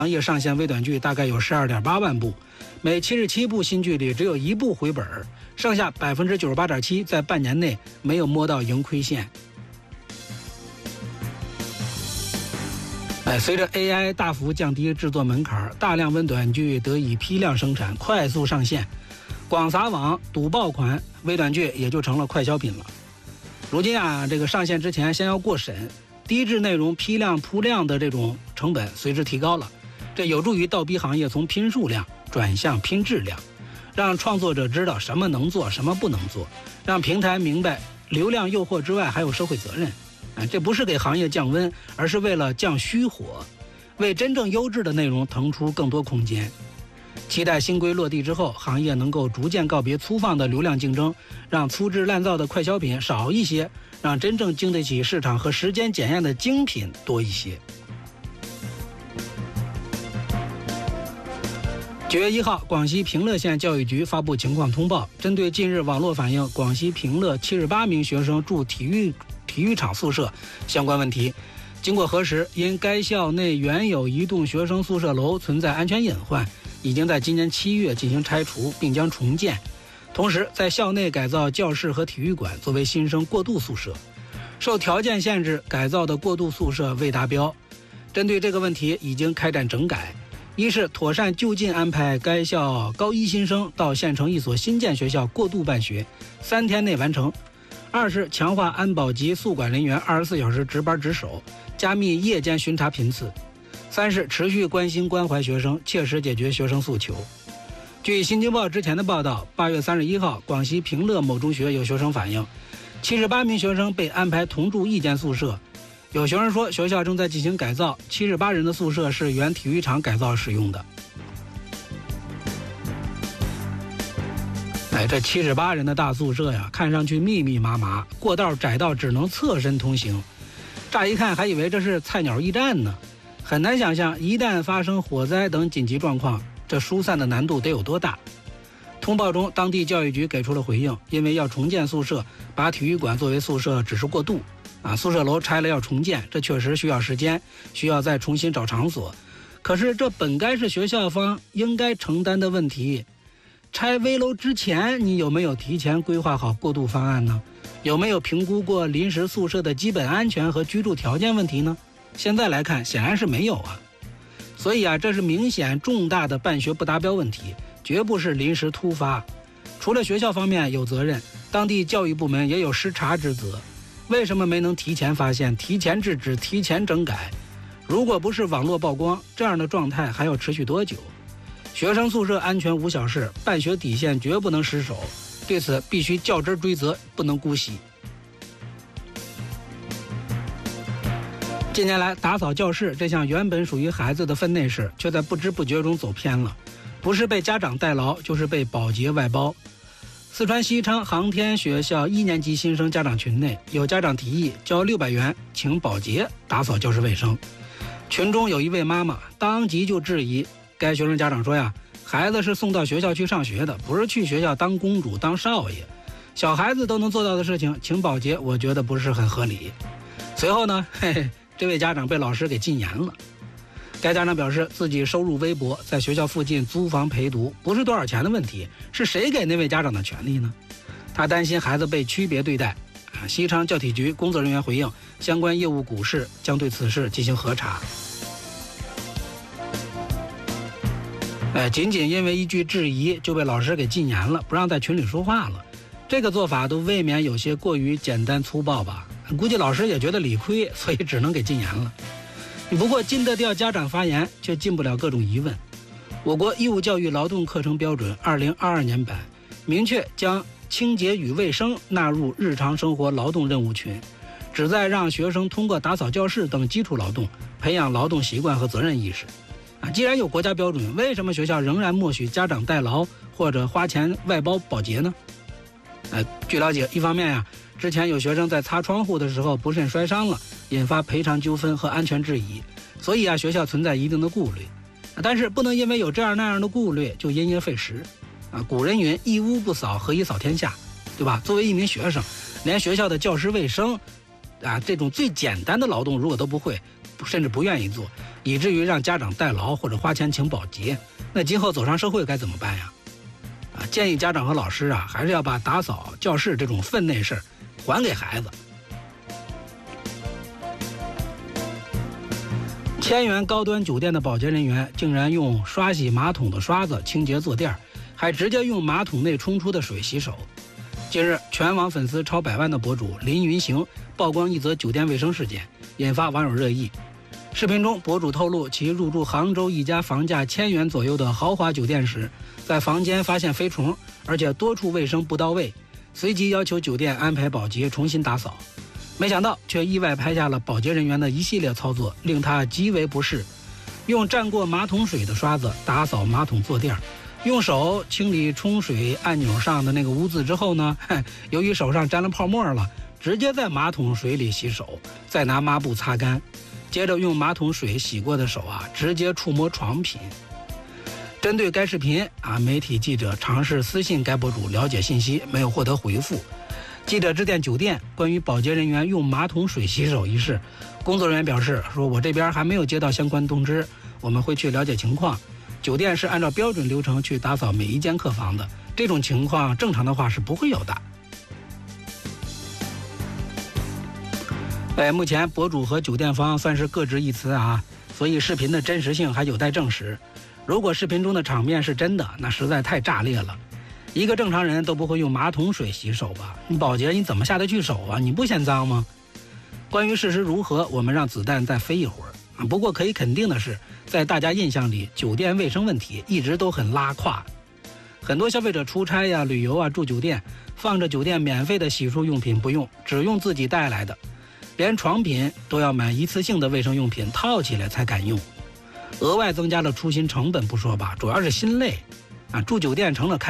行业上线微短剧大概有12.8万部，每77部新剧里只有1部回本，剩下98.7%在半年内没有摸到盈亏线。随着 AI 大幅降低制作门槛，大量微短剧得以批量生产，快速上线，广撒网赌爆款，微短剧也就成了快消品了。如今这个上线之前先要过审，低质内容批量铺量的这种成本随之提高了，这有助于倒逼行业从拼数量转向拼质量，让创作者知道什么能做，什么不能做，让平台明白流量诱惑之外还有社会责任。这不是给行业降温，而是为了降虚火，为真正优质的内容腾出更多空间。期待新规落地之后，行业能够逐渐告别粗放的流量竞争，让粗制滥造的快消品少一些，让真正经得起市场和时间检验的精品多一些。9月1号，广西平乐县教育局发布情况通报，针对近日网络反映广西平乐78名学生住体育场宿舍相关问题，经过核实，因该校内原有一栋学生宿舍楼存在安全隐患，已经在今年7月进行拆除，并将重建。同时，在校内改造教室和体育馆作为新生过渡宿舍，受条件限制改造的过渡宿舍未达标。针对这个问题，已经开展整改。一是妥善就近安排该校高1新生到县城一所新建学校过渡办学，3天内完成；二是强化安保及宿管人员24小时值班值守，加密夜间巡查频次；三是持续关心关怀学生，切实解决学生诉求。据新京报之前的报道，8月31号，广西平乐某中学有学生反映，78名学生被安排同住一间宿舍。有学生说，学校正在进行改造，78人的宿舍是原体育场改造使用的。这78人的大宿舍呀，看上去密密麻麻，过道窄到只能侧身通行，乍一看还以为这是菜鸟驿站呢。很难想象，一旦发生火灾等紧急状况，这疏散的难度得有多大。通报中，当地教育局给出了回应，因为要重建宿舍，把体育馆作为宿舍只是过渡。宿舍楼拆了要重建，这确实需要时间，需要再重新找场所。可是这本该是学校方应该承担的问题。拆危楼之前，你有没有提前规划好过渡方案呢？有没有评估过临时宿舍的基本安全和居住条件问题呢？现在来看，显然是没有啊。所以这是明显重大的办学不达标问题，绝不是临时突发。除了学校方面有责任，当地教育部门也有失察之责。为什么没能提前发现、提前制止、提前整改？如果不是网络曝光，这样的状态还要持续多久？学生宿舍安全无小事，办学底线绝不能失守，对此必须较真追责，不能姑息。近年来，打扫教室这项原本属于孩子的分内事，却在不知不觉中走偏了，不是被家长代劳，就是被保洁外包。四川西昌航天学校1年级新生家长群内，有家长提议交600元请保洁打扫教室卫生。群中有一位妈妈当即就质疑该学生家长说孩子是送到学校去上学的，不是去学校当公主当少爷，小孩子都能做到的事情，请保洁我觉得不是很合理。随后呢，这位家长被老师给禁言了。该家长表示，自己收入微薄，在学校附近租房陪读，不是多少钱的问题，是谁给那位家长的权利呢？他担心孩子被区别对待。西昌教体局工作人员回应，相关业务股市将对此事进行核查。仅仅因为一句质疑就被老师给禁言了，不让在群里说话了，这个做法都未免有些过于简单粗暴吧？估计老师也觉得理亏，所以只能给禁言了。不过禁得掉家长发言，却禁不了各种疑问。我国义务教育劳动课程标准2022年版明确将清洁与卫生纳入日常生活劳动任务群，旨在让学生通过打扫教室等基础劳动，培养劳动习惯和责任意识。既然有国家标准，为什么学校仍然默许家长代劳或者花钱外包保洁呢？据了解，一方面之前有学生在擦窗户的时候不慎摔伤了，引发赔偿纠纷和安全质疑，所以学校存在一定的顾虑。但是不能因为有这样那样的顾虑就因噎废食。古人云：一屋不扫，何以扫天下？对吧？作为一名学生，连学校的教师卫生这种最简单的劳动如果都不会， 甚至不愿意做，以至于让家长代劳或者花钱请保洁。那今后走上社会该怎么办呀？建议家长和老师还是要把打扫教室这种分内事还给孩子。千元高端酒店的保洁人员竟然用刷洗马桶的刷子清洁坐垫，还直接用马桶内冲出的水洗手。近日，全网粉丝超100万的博主林云行曝光一则酒店卫生事件，引发网友热议。视频中，博主透露其入住杭州一家房价1000元左右的豪华酒店时，在房间发现飞虫，而且多处卫生不到位，随即要求酒店安排保洁重新打扫。没想到却意外拍下了保洁人员的一系列操作，令他极为不适。用蘸过马桶水的刷子打扫马桶坐垫，用手清理冲水按钮上的那个污渍之后呢，由于手上沾了泡沫了，直接在马桶水里洗手，再拿抹布擦干，接着用马桶水洗过的手直接触摸床品。针对该视频媒体记者尝试私信该博主了解信息，没有获得回复。记者致电酒店，关于保洁人员用马桶水洗手一事，工作人员表示说，我这边还没有接到相关通知，我们会去了解情况。酒店是按照标准流程去打扫每一间客房的，这种情况正常的话是不会有的。目前博主和酒店方算是各执一词所以视频的真实性还有待证实。如果视频中的场面是真的，那实在太炸裂了。一个正常人都不会用马桶水洗手吧？你保洁你怎么下得去手你不嫌脏吗？关于事实如何，我们让子弹再飞一会儿。不过可以肯定的是，在大家印象里，酒店卫生问题一直都很拉胯。很多消费者出差旅游住酒店，放着酒店免费的洗漱用品不用，只用自己带来的，连床品都要买一次性的卫生用品套起来才敢用，额外增加了出行成本不说吧，主要是心累住酒店成了